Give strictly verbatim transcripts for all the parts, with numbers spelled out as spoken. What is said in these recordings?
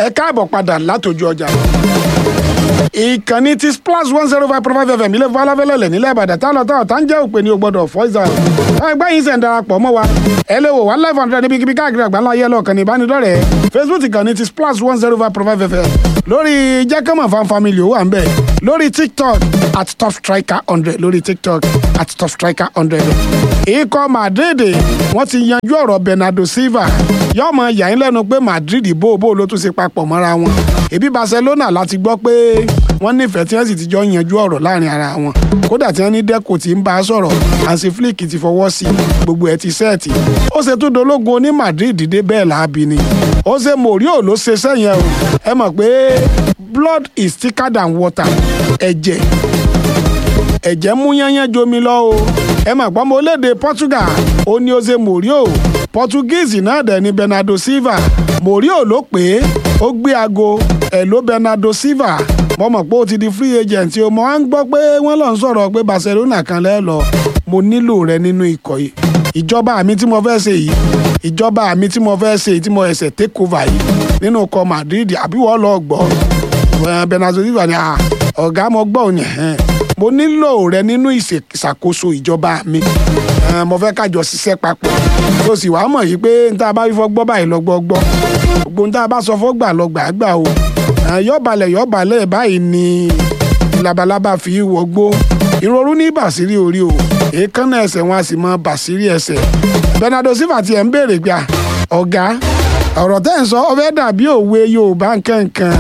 ẹ káàbọ̀ padà látòjú ọjà. ìkànnì ti splash one zero five point five fm ilé falafẹ́lẹ́lẹ̀ nílẹ̀ ìbàdàn tá lọ́tà ọ̀tá ń jẹ́ òpè ní ògbọ́dọ̀ fọ́ìsà. ẹgbẹ́ yìí ṣẹ̀ ń darapọ̀ mọ́ wa ẹ lè wò wá live hundred níbikíbi káàkiri àgbáńlá ayé lọ́ọ̀kan ní ìbánidọ́rẹ̀ẹ́ facebook ìkànnì ti splash one zero five point five fm lórí jẹ́kẹ́mọ̀ fan family ó wà ń bẹ̀ lórí tiktok at top striker hundred lórí tiktok at top striker hundred. ikọ̀ madrid wọ́n ti yanjú ọ̀rọ̀ bernardo silva yóò mọ yàín lẹ́nu pé madrid bó bó ló tún ṣe papọ̀ mọ́ra wọn ebi barcelona láti gbọ́ pé wọ́n nífẹ̀ẹ́ tí wọ́n sì ti jọ yanjú ọ̀rọ̀ láàrin ara wọn kódà tí wọ́n ní deco ti ń bá a sọ̀rọ̀ hansi flick ti fọwọ́ sí gbogbo ẹ̀ ti sẹ́ẹ̀tì ó ṣe tó dológun oní madrid dé bẹ́ẹ̀ láabi ni ó ṣe mourinho ló ṣe sẹ́yìn o ẹ mọ̀ pé blood is thicker than water ẹ̀jẹ̀ ẹ̀jẹ̀ mú yányán jomi lọ o ẹ mọ̀ pọ́n mo léde portugal ó ní ó ṣe mourinho portuguese náà dẹ̀ ni bernardo silva mourinho ló pé ó gbé aago ẹ̀ ló bernardo silva mo mọ̀ pé ó ti di free agent o mo á ń gbọ́ pé wọ́n lọ ń sọ̀rọ̀ pé barcelona kan lẹ́ lọ mo nílò rẹ nínú ikọ̀ yìí ìjọba mi tí mo fẹ́ ṣe yìí ìjọba mi tí mo fẹ́ ṣe yìí tí mo ẹsẹ̀ take over yìí nínú ikọ̀ madrid àbí wọ́n lọ gbọ́ bernardo silva ni ọ̀gá mo gbọ́ òní mo nílò rẹ nínú ìṣàkóso ìjọba mi mo fẹ́ kájọ ṣiṣẹ́ papọ̀ tó sì wàá mọ̀ yìí pé n tá a bá fífọ́ gbọ́ báyìí lọ́gbọ́ gbọ́ gbogbo n tá a bá sọ fọ́ gbà lọ gbà gbà o yọ̀bàlẹ̀ yọ̀bàlẹ̀ báyìí ni labalábá fi wọgbó ìrorú ní bàṣírí orí o èékánná ẹsẹ̀ wọn a sì mọ bàṣírí ẹsẹ̀ bernardo silva tiẹ̀ ń béèrè gbà ọ̀gá ọ̀rọ̀ tẹ́ ń sọ ọ fẹ́ dàbí òwe yorùbá nkankan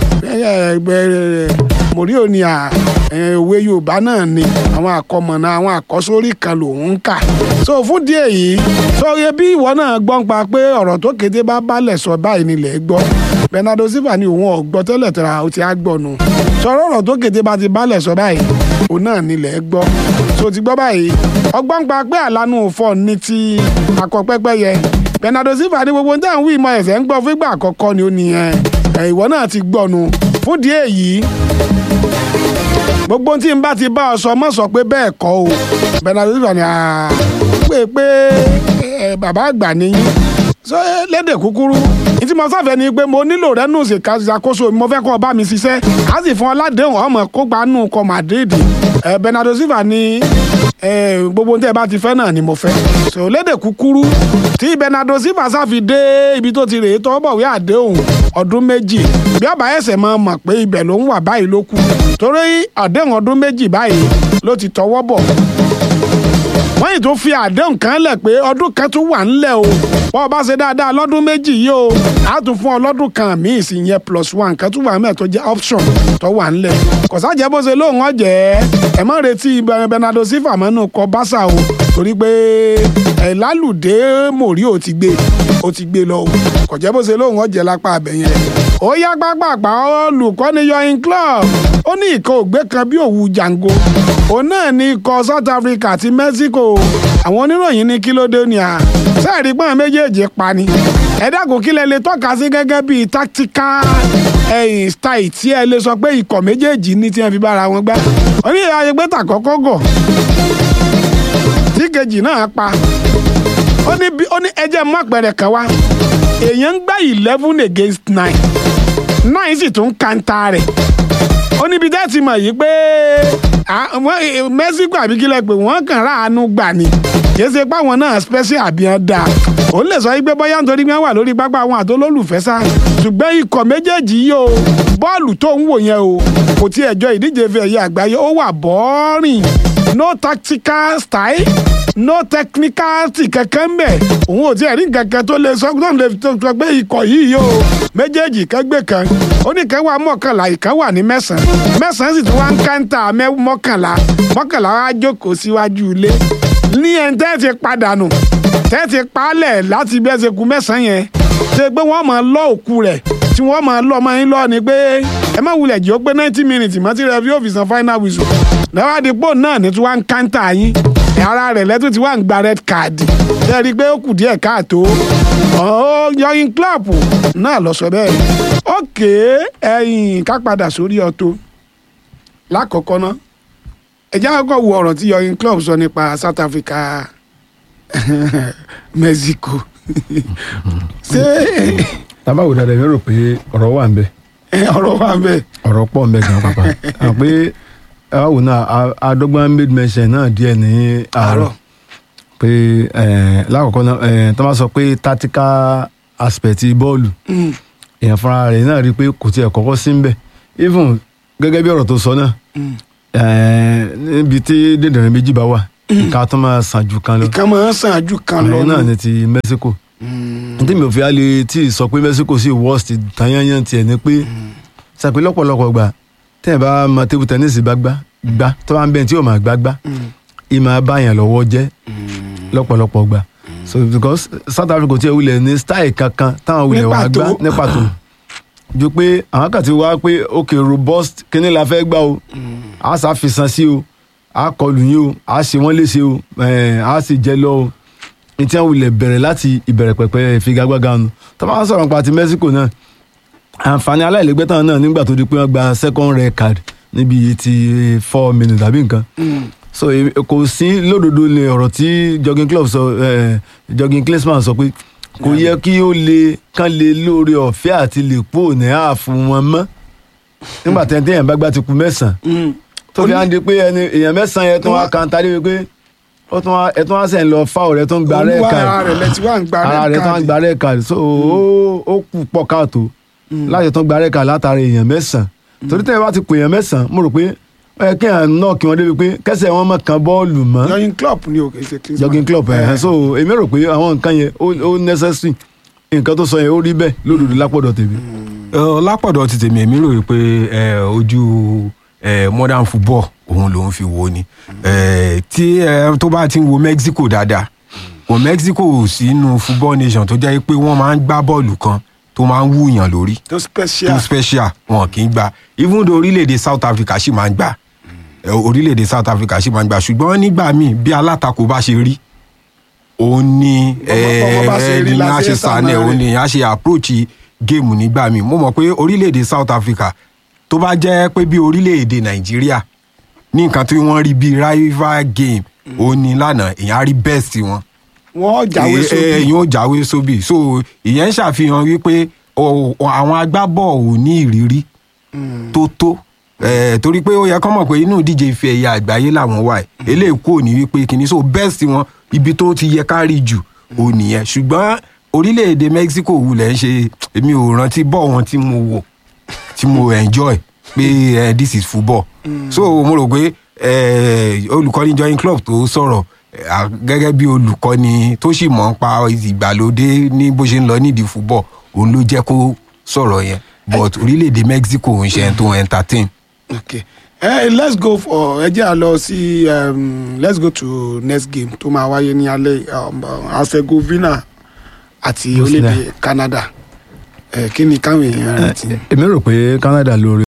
mourinho ni òwe yorùbá náà ni àwọn àkọmọ̀nà àwọn àkọsórí kan lòun ń kà so fún díẹ̀ yìí sọ yẹ bí ìwọ náà gbọ́n pa pé ọ̀rọ̀ tó kété bá balẹ̀ sọ báyìí nílẹ̀ gbọ́ bernardo silva ni òun ọ̀gbọ́ tẹ́lẹ̀ tẹ́ra ó ti á gbọ́ nu sọ̀rọ̀ ọ̀rọ̀ tó kété bá ti balẹ̀ sọ báyìí òun náà nílẹ̀ gbọ́ so ti gbọ́ báyìí ọgbọ́n pa pé àlànà òfò ní ti akọ̀pẹ́pẹ́ yẹ bernardo silva ní gbogbo níta ń wí ìmọ̀ ẹ̀sẹ̀ ń gbọ́ fígbà àkọ́kọ́ ni ó nìyẹn ìwọ náà ti gbọ́ nu fún díẹ̀ yìí gbogbo tí n bá ti bá ọ sọ mọ́ sọ pé bẹ́ẹ̀ kọ́ o bernardo silva ni pé pé bàbá àgbà nìyí so lédè kúkúrú ní tí mo sáfẹ́ ni pé mo nílò rẹ nù sí ṣàkóso mo fẹ́ kọ́ ọ bá mi ṣiṣẹ́ á sì fún ọ ládéhùn ọmọ kópa nù kọ madrid bernardo silva ni gbogbo tí ẹ bá ti fẹ́ náà ni mo fẹ́ so lédè kúkúrú tí bernardo silva sáfi dé ibi tó ti rèé tọ́ bọ̀wé àdéhùn ọdún méjì bí ọba ẹsẹ̀ máa mọ̀ pé ibẹ̀ ló ń wà báyìí ló kù torí àdéhùn ọdún méjì báyìí ló ti tọwọ́ bọ̀ wọ́n yìí tó fi àdéhùn kan lẹ̀ pé ọdún kan tún wà ńlẹ̀ o bọ́ ọ bá ṣe dáadáa lọ́dún méjì yìí o á tún fún ọ lọ́dún kan míì sì yẹn plus one kan tún wà ńlẹ̀ tó jẹ́ option tó wà ńlẹ̀ kò sájẹ́ bó ṣe lóun ọ̀jẹ̀ ẹ̀ mọ́ retí bernardo silva mọ́nú kọ báṣà o torí pé ẹ̀ lálùdé mourinho ti gbé ó ti gbé lọ o kò jẹ́ bó ṣe lóun ọ̀jẹ̀ lápá abẹ́yẹn ó yá pápápá olùkọ́ni yọyin club ó ní ìkọ̀ ògbé kan bí òwú jàǹgó òun náà ní ikọ̀ south africa àti mexico àwọn oníròyìn ní kí ló dé ní à sẹ́ẹ̀rí pọ́n méjèèjì pa ni ẹ dákun kí lẹ lè tọ́ka sí gẹ́gẹ́ bíi tactical ẹ̀yìn style tí ẹ lè sọ pé ikọ̀ méjèèjì ní tí wọ́n fi bára wọn gbá oní ayẹgbẹ́ tàkọ́kọ́ gọ̀ tí kejì náà pa ó ní ẹjẹ́ mọ́ àpẹẹrẹ kan wá èèyàn ń gbá eleven against nine nine sì tún kanta rẹ̀ ó níbi tẹ́ ti mọ̀ yìí pé Mexico àbí kílẹ̀ pé wọ́n kàn ráàánú gbà ni kìí ṣe pé àwọn náà special àbíyàn dà ó lè sọ pé bóyá nítorí wọ́n wà lórí pápá àwọn àtolólùfẹ́ sá ṣùgbọ́n ikọ̀ méjèèjì yìí o bọ́ọ̀lù tó ń wò yẹn o kò tí ẹjọ́ ìdíje fi ẹ̀yẹ àgbáyé ó wà bọ́ọ̀rìn no tactical style no technicality kankan mbẹ òun ò tí ẹ rí kankan tó lè sọ tó lè sọ pé ikọ̀ yìí o méjèèjì kan gbé kan ó ní kan wà mọ́kànlá ìkan wà ní mẹ́sàn-án mẹ́sàn-án sì tún wá ń káńtà mọ́kànlá mọ́kànlá wá jókòó síwájú ilé ní ẹni tẹ́ ti padànù tẹ́ ti palẹ̀ láti bí ẹ ṣe kú mẹ́sàn-án yẹn ṣe pé wọ́n máa lọ òkú rẹ̀ tí wọ́n máa lọ máa ń lọ ni pé ẹ má wulẹ̀ jẹ́ ó pé ninety minutes mọ́tí rẹ̀ fi òfìsàn final whistle lẹ́wọ́n àdìpọ̀ náà ní tí wọ́n ń káńtà yín ara rẹ̀ lẹ́tọ́ tí wọ́n ń gba red card ṣe rí i pé ó kù díẹ̀ káàtó yọyin club náà lọ sọ bẹ́ẹ̀ ókè ẹ̀yìn ká padà sórí ọ̀tọ̀ lákọ̀ọ́kọ́ náà ẹ̀jẹ̀ àkọ́kọ́ wo ọ̀rọ̀ tí yọyin club sọ nípa South Africa Mexico ṣé tábàwò dáadáa mi rò pé ọ̀rọ̀ wà ń bẹ. ọ̀rọ̀ wà ń bẹ. ọ̀rọ̀ pọ̀ ń bẹ gan pàpà àwọn pé àwọn náà adọ́gbọ́n made mention náà díẹ̀ ní àárọ̀ pé lákòókò náà tó máa sọ pé tactical aspect bọ́ọ̀lù èèyàn fúnra rẹ̀ náà rí i pé kò tiẹ̀ kọ́kọ́ sí ń bẹ̀ even gẹ́gẹ́ bí ọ̀rọ̀ tó sọ náà níbi tí dèdèrè méjì bá wà ìka tó máa sàn ju kan lọ. ìka máa sàn ju kan lọ. ọ̀rọ̀ náà ni ti Mexico. tí mi ò fi á lè tí ì sọ pé Mexico sí worst tanyanyan tiẹ̀ ni pé sàpé lọ́pọ̀lọpọ̀ gbà tẹ́ ẹ̀ bá mọ table tennis bá gbá gbá tó bá ń bẹ́ẹ̀ tí yóò máa gbá gbá ìmọ̀ báyàn lọ́wọ́ jẹ́ lọ́pọ̀lọpọ̀ gbà so because South Africa tí ẹ wulẹ̀ ní style kankan táwọn wulẹ̀ wá gbá ní pàtó ju pé àwọn kan ti wá pé ok robust kíní la fẹ́ gbá o a ṣàfihàn sí o a kọlù yín o a ṣe wọ́n léṣe o a sì jẹ́ lọ o ní tí wọ́n wulẹ̀ bẹ̀rẹ̀ láti ìbẹ̀rẹ̀ pẹ̀pẹ̀ ìfigagbága nu tó máa ń sọ̀rọ̀ nípa ti Mexico náà àǹfààní aláìlẹ́gbẹ́ tán náà nígbà tó di pé wọ́n gba second red card níbi eighty four minutes àbí nǹkan so kò sí lódodo ní ọ̀rọ̀ tí jogging club sọ jogging Klinsmann sọ pé kò yẹ kí ó lè kán lè lóore ọ̀fẹ́ àti lè pò ní ààfù wọn mọ́ nígbà tẹ́ntẹ́ yẹn bá gbá ti kú mẹ́sàn-án tó fi hàn di pé èèyàn mẹ́sàn-án yẹn tó wá kan tàbí wípé ó tún wá ẹtún wá sẹ́yìn lọ fáwọn rẹ̀ tó ń gba rẹ̀ card ara rẹ̀ tó ń gba rẹ̀ card so ó kù pọ̀ káàtó láti tó ń gba rẹ̀ card látara èèyàn mẹ́sàn-án torí tẹ́yìn bá ti pè èèyàn mẹ́sàn-án mo rò pé ẹ kí ẹ náà kí wọn débi pé kẹsẹ̀ wọn máa kan bọ́ọ̀lù mọ́. jogging club ni o kì í ṣe Klinsmann. jogging club ẹ̀ so èmi rò pé àwọn nǹkan yẹn ó necessary nǹkan tó sọ yẹn ó rí bẹ́ẹ̀ lódodo lápọ̀dọ̀ tèmi. lápọ̀dọ̀ ti tèmi èmi rò pé ojú modern football òun lòun fi wo ni tí tó bá ti ń wo Mexico dáadáa wo Mexico sínú football nation tó jẹ́ pé wọ́n máa ń gbá bọ́ọ̀lù kan tó máa ń wúyàn lórí tó special tó special wọn kì í gbà even though orílẹ̀-èdè South Africa sì máa ń gbà orílẹ̀-èdè South Africa sì máa ń gbà ṣùgbọ́n nígbà míì bí alátakò bá ṣe rí òun ni ẹni a ṣe sànẹ̀ òun ni a ṣe approach game nígbà míì mo mọ̀ pé orílẹ̀-èdè South Africa tó bá jẹ́ pé bí orílẹ̀-èdè Nàìjíríà ní nǹkan tí wọ́n rí bí rival game òun ni lánàá èèyàn á rí best wọn wọ́n jáwé sóbì èèyàn ó jáwé sóbì so ìyẹn ń ṣàfihàn wípé àwọn agbábọ́ọ̀lù ò ní ìrírí tó tó torí pé ó yẹ kọ́ mọ̀ pé inú ìdíje ife ẹ̀yà àgbáyé làwọn wà ẹ̀ eléyìí kò ní wípé kìíní so best wọn ibi tó ti yẹ ká rí jù ò nìyẹn ṣùgbọ́n orílẹ̀-èdè Mexico wulẹ̀ ń ṣe èmi ò rántí bọ́ọ̀ wọn tí mo wò tí mo enjoy pé this is football so mo rò pé olùkọ́ni join club tó sọ̀rọ̀ gẹ́gẹ́ bí olùkọ́ni tó sì mọ̀ ń pa ìgbàlódé ní bó ṣe ń lọ nídìí football òun ló jẹ́ kó sọ̀rọ̀ yẹn but orílẹ̀-èdè Mexico ń ṣe tó entertain. okay hey, let's go for ẹ jẹ́ à lọ sí let's go to next game tó máa wáyé ní alẹ́ Herzegovina àti orílẹ̀-èdè Canada kí ni káwọn èèyàn rántí. èmi rò pé Canada lórí